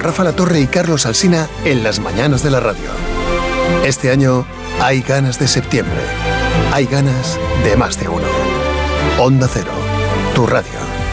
Rafa La Torre y Carlos Alsina en las mañanas de la radio. Este año hay ganas de septiembre. Hay ganas de más de uno. Onda Cero, tu radio.